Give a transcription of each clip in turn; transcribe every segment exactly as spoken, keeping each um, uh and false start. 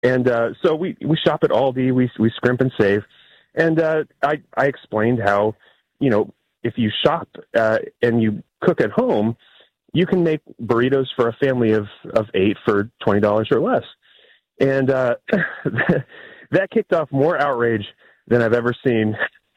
And uh, so we, we shop at Aldi, we we scrimp and save. And uh, I, I explained how, you know, if you shop uh, and you cook at home, you can make burritos for a family of, of eight for twenty dollars or less. And uh, that kicked off more outrage than I've ever seen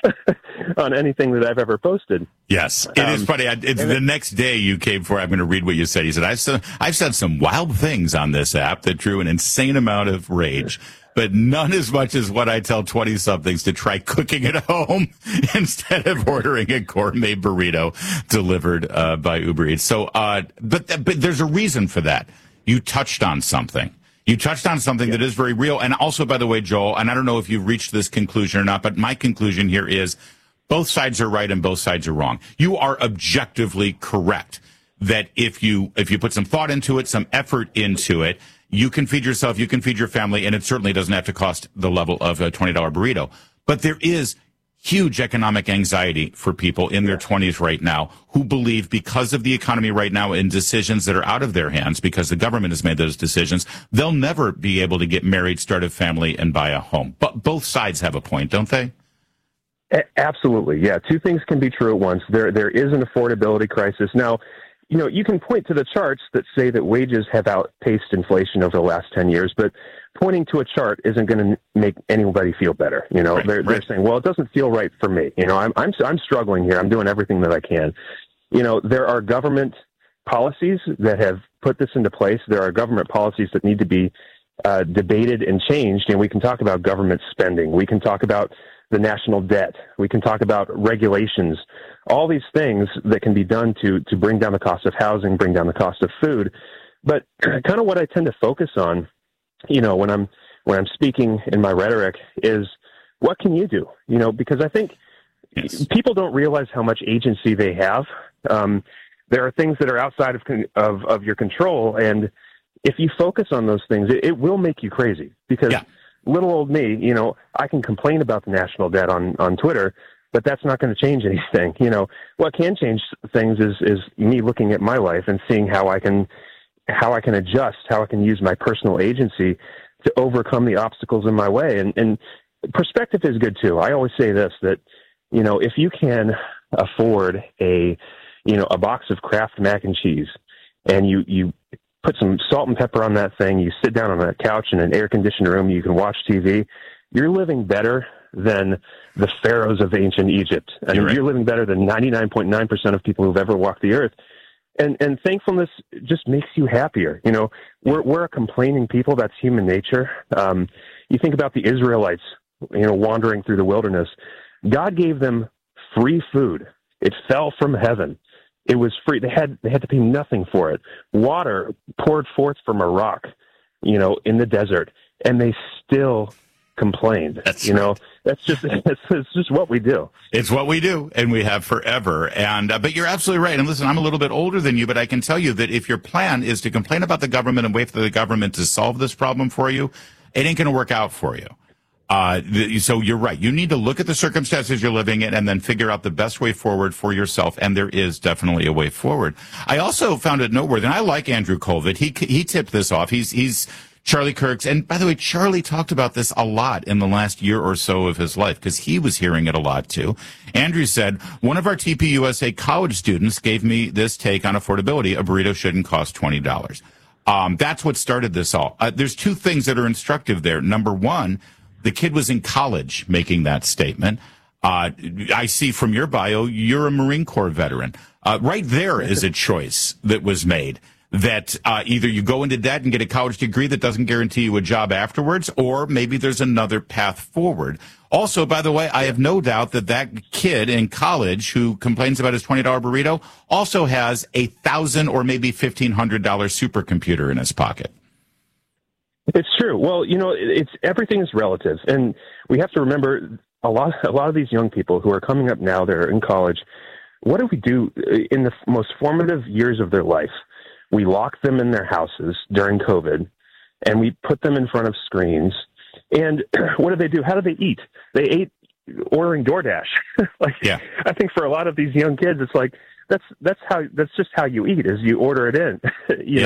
on anything that I've ever posted. Yes, it um, is funny. It's the it, next day you came for, I'm going to read what you said. He said, I've said, I've said some wild things on this app that drew an insane amount of rage, but none as much as what I tell twenty-somethings to try cooking at home instead of ordering a gourmet burrito delivered uh, by Uber Eats. So, uh, but, but there's a reason for that. You touched on something. You touched on something yeah. that is very real. And also, by the way, Joel, and I don't know if you've reached this conclusion or not, but my conclusion here is both sides are right and both sides are wrong. You are objectively correct that if you if you put some thought into it, some effort into it, you can feed yourself, you can feed your family, and it certainly doesn't have to cost the level of a twenty dollar burrito. But there is huge economic anxiety for people in their twenties right now who believe because of the economy right now and decisions that are out of their hands because the government has made those decisions, they'll never be able to get married, start a family, and buy a home. But both sides have a point, don't they? Absolutely, yeah. Two things can be true at once. There, there is an affordability crisis. Now, you know, you can point to the charts that say that wages have outpaced inflation over the last ten years, but pointing to a chart isn't going to make anybody feel better. You know, right, they're, right. they're saying, well, it doesn't feel right for me. You know, I'm, I'm, I'm struggling here. I'm doing everything that I can. You know, there are government policies that have put this into place. There are government policies that need to be uh, debated and changed. And we can talk about government spending. We can talk about the national debt. We can talk about regulations, all these things that can be done to, to bring down the cost of housing, bring down the cost of food. But kind of what I tend to focus on, you know, when I'm, when I'm speaking in my rhetoric is what can you do? You know, because I think yes. people don't realize how much agency they have. Um, there are things that are outside of, of, of your control. And if you focus on those things, it, it will make you crazy because yeah. little old me, you know, I can complain about the national debt on, on Twitter, but that's not going to change anything. You know, what can change things is, is me looking at my life and seeing how I can, how I can adjust, how I can use my personal agency to overcome the obstacles in my way. And, and perspective is good too. I always say this, that, you know, if you can afford a, you know, a box of Kraft mac and cheese and you, you put some salt and pepper on that thing, you sit down on a couch in an air conditioned room, you can watch T V, you're living better than the pharaohs of ancient Egypt. I mean, you're, right. you're living better than ninety-nine point nine percent of people who've ever walked the earth. And and thankfulness just makes you happier. You know, we're we're a complaining people. That's human nature. Um, you think about the Israelites, you know, wandering through the wilderness. God gave them free food. It fell from heaven. It was free. They had they had to pay nothing for it. Water poured forth from a rock, you know, in the desert, and they still complained. That's you right. know, that's just it's, it's just what we do. It's what we do, and we have forever. And uh, but you're absolutely right. And listen, I'm a little bit older than you, but I can tell you that if your plan is to complain about the government and wait for the government to solve this problem for you, it ain't going to work out for you. Uh, the, so you're right. You need to look at the circumstances you're living in and then figure out the best way forward for yourself. And there is definitely a way forward. I also found it noteworthy, and I like Andrew Colvett. He he tipped this off. He's he's Charlie Kirk's. And by the way, Charlie talked about this a lot in the last year or so of his life because he was hearing it a lot too. Andrew said, one of our T P U S A college students gave me this take on affordability. A burrito shouldn't cost twenty dollars. Um, that's what started this all. Uh, there's two things that are instructive there. Number one, the kid was in college making that statement. Uh, I see from your bio, you're a Marine Corps veteran. Uh, right there is a choice that was made that uh, either you go into debt and get a college degree that doesn't guarantee you a job afterwards, or maybe there's another path forward. Also, by the way, I have no doubt that that kid in college who complains about his twenty dollar burrito also has a thousand or maybe fifteen hundred dollar supercomputer in his pocket. It's true. Well, you know, it's everything is relative, and we have to remember a lot. A lot of these young people who are coming up now, they're in college. What do we do in the most formative years of their life? We lock them in their houses during COVID, and we put them in front of screens. And what do they do? How do they eat? They ate ordering DoorDash. like, yeah. I think for a lot of these young kids, it's like that's that's how that's just how you eat is you order it in. you yeah. know.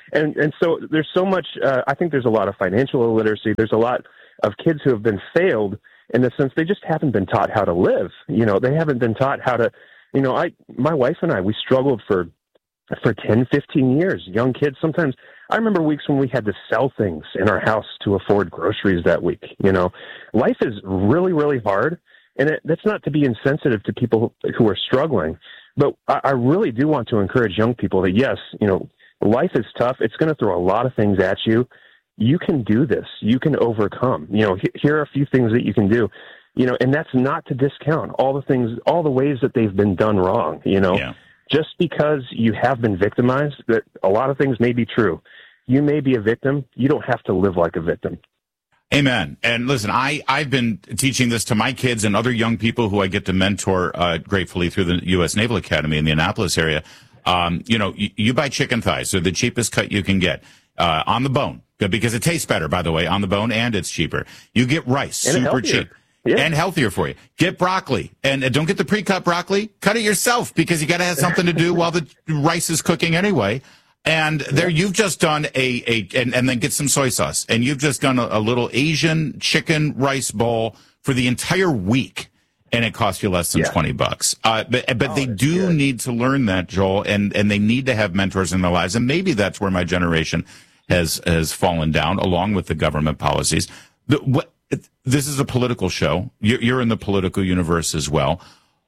And and so there's so much, uh, I think there's a lot of financial illiteracy. There's a lot of kids who have been failed in the sense they just haven't been taught how to live. You know, they haven't been taught how to, you know, I, my wife and I, we struggled for, for ten, fifteen years, young kids. Sometimes I remember weeks when we had to sell things in our house to afford groceries that week. You know, life is really, really hard. And it, that's not to be insensitive to people who are struggling. But I, I really do want to encourage young people that, yes, you know, life is tough. It's going to throw a lot of things at you. You can do this. You can overcome. You know, he, here are a few things that you can do. You know, and that's not to discount all the things, all the ways that they've been done wrong. You know, yeah. Just because you have been victimized, that a lot of things may be true. You may be a victim. You don't have to live like a victim. Amen. And listen, I, I've been teaching this to my kids and other young people who I get to mentor, uh, gratefully through the U S Naval Academy in the Annapolis area. Um, you know, you, you buy chicken thighs, so the cheapest cut you can get, uh, on the bone, because it tastes better, by the way, on the bone, and it's cheaper. You get rice, and super healthier. cheap. Yeah. And healthier for you. Get broccoli, and uh, don't get the pre-cut broccoli. Cut it yourself, because you got to have something to do while the rice is cooking anyway. And there, you've just done a a and, and then get some soy sauce, and you've just done a, a little Asian chicken rice bowl for the entire week, and it costs you less than yeah. twenty bucks. Uh, but but oh, they do good. need to learn that, Joel, and and they need to have mentors in their lives, and maybe that's where my generation has has fallen down, along with the government policies. The, what. This is a political show. You're in the political universe as well.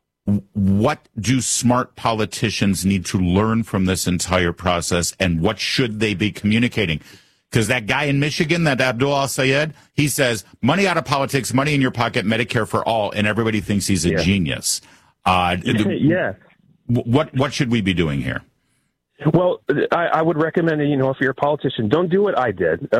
What do smart politicians need to learn from this entire process, and what should they be communicating? Because that guy in Michigan, that Abdul Al-Sayed, he says, money out of politics, money in your pocket, Medicare for all, and everybody thinks he's a yeah. genius. Uh, yeah. What, what should we be doing here? Well, I, I would recommend, you know, if you're a politician, don't do what I did.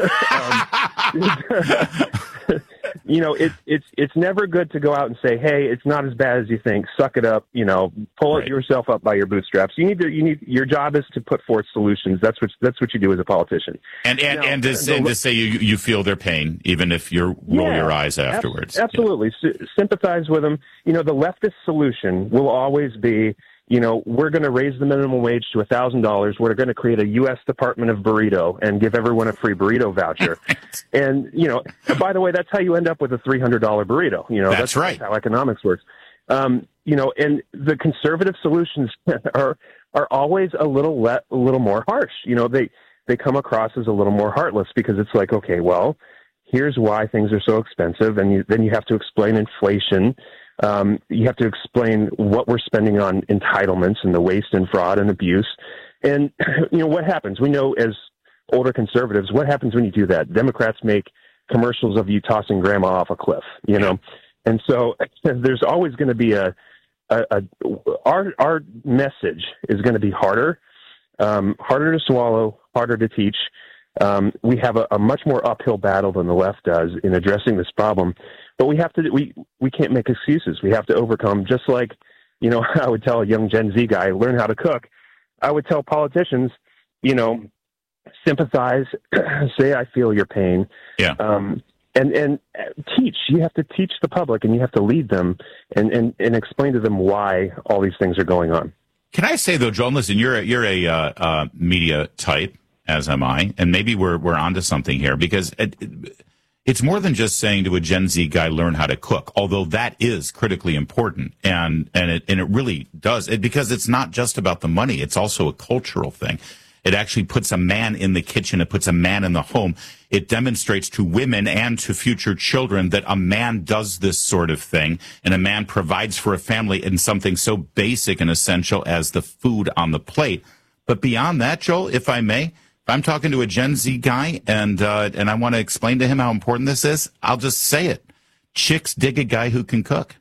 um, you know, it's it's it's never good to go out and say, "Hey, it's not as bad as you think. Suck it up." You know, pull right. yourself up by your bootstraps. You need to. You need your job is to put forth solutions. That's what that's what you do as a politician. And and, now, and, to, the, and to say you you feel their pain, even if you roll yeah, your eyes afterwards. Absolutely, yeah. S- sympathize with them. You know, the leftist solution will always be, you know, we're going to raise the minimum wage to one thousand dollars. We're going to create a U S Department of Burrito and give everyone a free burrito voucher. And, you know, by the way, that's how you end up with a three hundred dollars burrito. You know, that's, that's right. how economics works. Um, you know, and the conservative solutions are are always a little le- a little more harsh. You know, they, they come across as a little more heartless, because it's like, okay, well, here's why things are so expensive. And you, then you have to explain inflation. Um, you have to explain what we're spending on entitlements and the waste and fraud and abuse. And, you know, what happens? We know as older conservatives, what happens when you do that? Democrats make commercials of you tossing grandma off a cliff, you know? And so there's always going to be a, a, a, our, our message is going to be harder, um, harder to swallow, harder to teach. Um, we have a, a much more uphill battle than the left does in addressing this problem. But we have to, we, we can't make excuses. We have to overcome, just like, you know, I would tell a young Gen Z guy, learn how to cook. I would tell politicians, you know, sympathize, say, I feel your pain. Yeah. Um, and, and teach. You have to teach the public, and you have to lead them and, and, and explain to them why all these things are going on. Can I say, though, Joel, listen, you're a, you're a uh, uh, media type, as am I, and maybe we're, we're onto something here, because it, it, it's more than just saying to a Gen Z guy, learn how to cook, although that is critically important. And, and it, and it really does, it, because it's not just about the money. It's also a cultural thing. It actually puts a man in the kitchen. It puts a man in the home. It demonstrates to women and to future children that a man does this sort of thing, and a man provides for a family in something so basic and essential as the food on the plate. But beyond that, Joel, if I may, I'm talking to a Gen Z guy, and uh, and I want to explain to him how important this is, I'll just say it. Chicks dig a guy who can cook.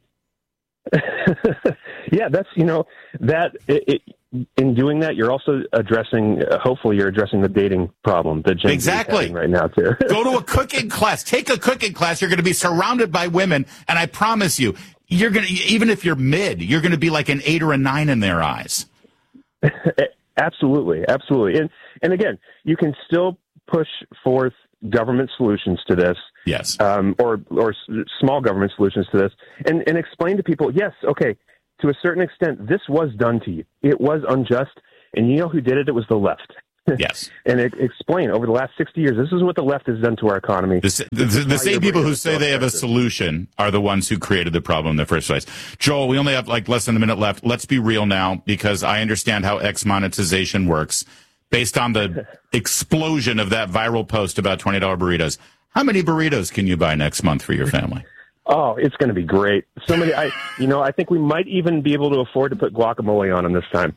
Yeah, that's, you know, that it, it, in doing that, you're also addressing, uh, hopefully you're addressing the dating problem that Gen exactly. Z is having right now, too. Go to a cooking class. Take a cooking class. You're going to be surrounded by women, and I promise you, you're going to, even if you're mid, you're going to be like an eight or a nine in their eyes. Absolutely, absolutely. And and again, you can still push forth government solutions to this. Yes. Um, or or small government solutions to this, and, and explain to people, yes, okay, to a certain extent, this was done to you. It was unjust, and you know who did it? It was the left. Yes. and it, explain over the last sixty years, this is what the left has done to our economy. The, the, the, the same people who say they have a solution are the ones who created the problem in the first place. Joel, we only have like less than a minute left. Let's be real now, because I understand how X monetization works. Based on the explosion of that viral post about twenty dollar burritos, how many burritos can you buy next month for your family? Oh, it's going to be great. Somebody, I, you know, I think we might even be able to afford to put guacamole on them this time.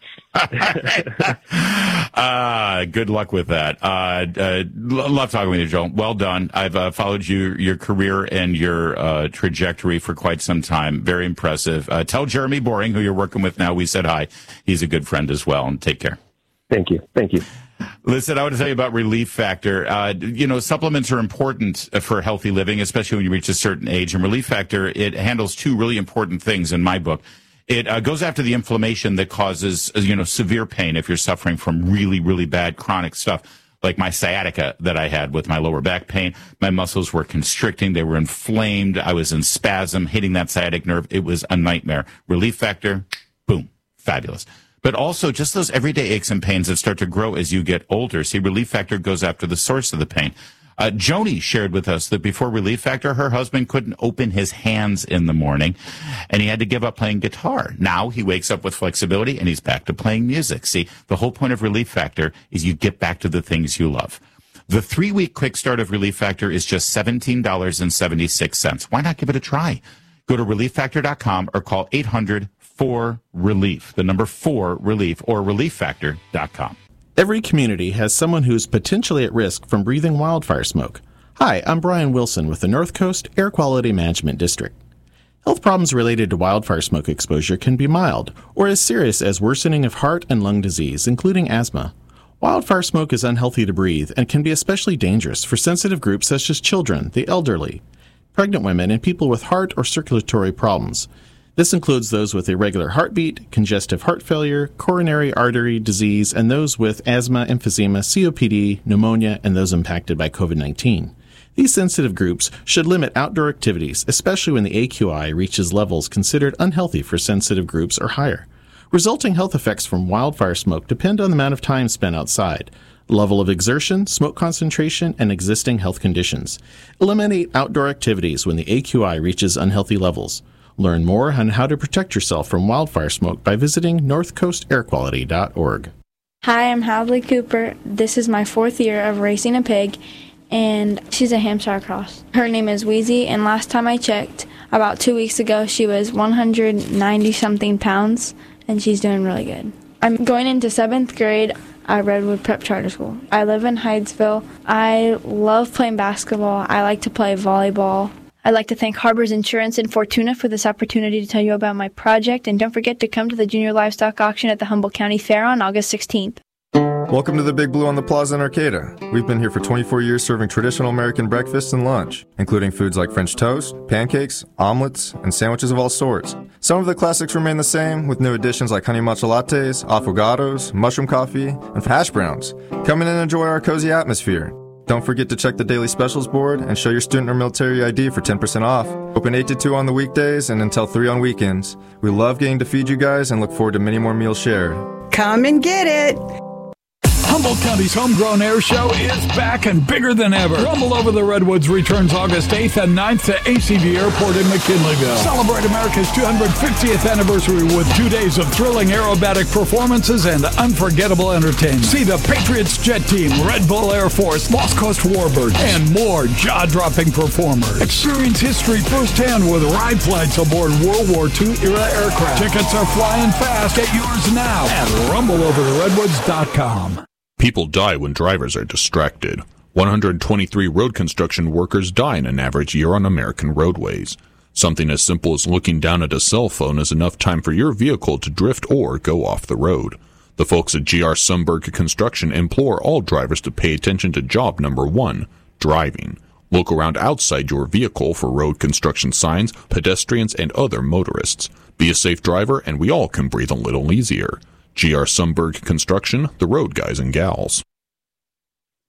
uh, good luck with that. Uh, uh, love talking with you, Joel. Well done. I've uh, followed you, your career and your uh, trajectory for quite some time. Very impressive. Uh, tell Jeremy Boring, who you're working with now, we said hi. He's a good friend as well, and take care. Thank you. Thank you. Listen, I want to tell you about Relief Factor. Uh, you know, supplements are important for healthy living, especially when you reach a certain age. And Relief Factor, it handles two really important things in my book. It uh, goes after the inflammation that causes, you know, severe pain if you're suffering from really, really bad chronic stuff, like my sciatica that I had with my lower back pain. My muscles were constricting. They were inflamed. I was in spasm, hitting that sciatic nerve. It was a nightmare. Relief Factor, boom, fabulous. But also just those everyday aches and pains that start to grow as you get older. See, Relief Factor goes after the source of the pain. Uh, Joni shared with us that before Relief Factor, her husband couldn't open his hands in the morning, and he had to give up playing guitar. Now he wakes up with flexibility, and he's back to playing music. See, the whole point of Relief Factor is you get back to the things you love. The three-week quick start of Relief Factor is just seventeen dollars and seventy-six cents. Why not give it a try? Go to relief factor dot com or call eight hundred four relief, the number four relief, or relief factor dot com. Every community has someone who's potentially at risk from breathing wildfire smoke. Hi, I'm Brian Wilson with the North Coast Air Quality Management District. Health problems related to wildfire smoke exposure can be mild or as serious as worsening of heart and lung disease, including asthma. Wildfire smoke is unhealthy to breathe and can be especially dangerous for sensitive groups such as children, the elderly, pregnant women, and people with heart or circulatory problems. This includes those with irregular heartbeat, congestive heart failure, coronary artery disease, and those with asthma, emphysema, C O P D, pneumonia, and those impacted by COVID nineteen. These sensitive groups should limit outdoor activities, especially when the A Q I reaches levels considered unhealthy for sensitive groups or higher. Resulting health effects from wildfire smoke depend on the amount of time spent outside, level of exertion, smoke concentration, and existing health conditions. Eliminate outdoor activities when the A Q I reaches unhealthy levels. Learn more on how to protect yourself from wildfire smoke by visiting north coast air quality dot org. Hi, I'm Hadley Cooper. This is my fourth year of racing a pig, and she's a Hampshire Cross. Her name is Wheezy, and last time I checked, about two weeks ago, she was one hundred ninety something pounds, and she's doing really good. I'm going into seventh grade at Redwood Prep Charter School. I live in Hydesville. I love playing basketball. I like to play volleyball. I'd like to thank Harbors Insurance and Fortuna for this opportunity to tell you about my project, and don't forget to come to the Junior Livestock Auction at the Humboldt County Fair on August sixteenth. Welcome to the Big Blue on the Plaza in Arcata. We've been here for twenty-four years serving traditional American breakfast and lunch, including foods like French toast, pancakes, omelets, and sandwiches of all sorts. Some of the classics remain the same, with new additions like honey matcha lattes, affogatos, mushroom coffee, and hash browns. Come in and enjoy our cozy atmosphere. Don't forget to check the daily specials board and show your student or military I D for ten percent off. Open eight to two on the weekdays and until three on weekends. We love getting to feed you guys and look forward to many more meals shared. Come and get it! Humboldt County's Homegrown Air Show is back and bigger than ever. Rumble Over the Redwoods returns August eighth and ninth to A C V Airport in McKinleyville. Celebrate America's two hundred fiftieth anniversary with two days of thrilling aerobatic performances and unforgettable entertainment. See the Patriots Jet Team, Red Bull Air Force, Lost Coast Warbirds, and more jaw-dropping performers. Experience history firsthand with ride flights aboard World War Two era aircraft. Tickets are flying fast. Get yours now at rumble over the redwoods dot com. People die when drivers are distracted. one hundred twenty-three road construction workers die in an average year on American roadways. Something as simple as looking down at a cell phone is enough time for your vehicle to drift or go off the road. The folks at G R Sundberg Construction implore all drivers to pay attention to job number one, driving. Look around outside your vehicle for road construction signs, pedestrians, and other motorists. Be a safe driver, and we all can breathe a little easier. G R Sundberg Construction, the road guys and gals.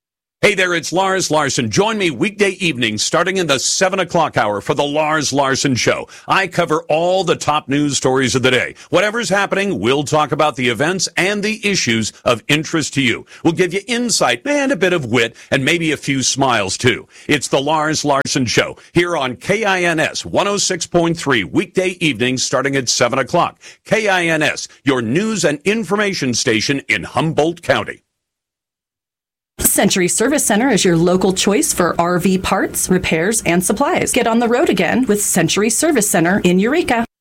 Hey there, it's Lars Larson. Join me weekday evenings starting in the seven o'clock hour for the Lars Larson Show. I cover all the top news stories of the day. Whatever's happening, we'll talk about the events and the issues of interest to you. We'll give you insight and a bit of wit and maybe a few smiles too. It's the Lars Larson Show here on K I N S one oh six point three weekday evenings starting at seven o'clock. K I N S, your news and information station in Humboldt County. Century Service Center is your local choice for R V parts, repairs, and supplies. Get on the road again with Century Service Center in Eureka.